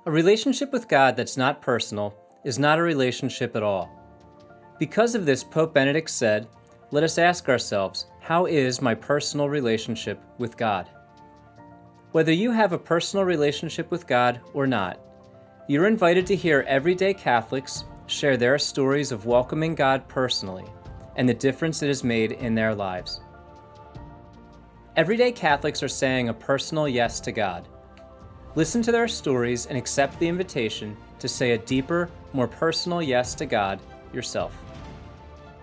A relationship with God that's not personal is not a relationship at all. Because of this, Pope Benedict said, let us ask ourselves, how is my personal relationship with God? Whether you have a personal relationship with God or not, you're invited to hear everyday Catholics share their stories of welcoming God personally and the difference it has made in their lives. Everyday Catholics are saying a personal yes to God. Listen to their stories and accept the invitation to say a deeper, more personal yes to God yourself.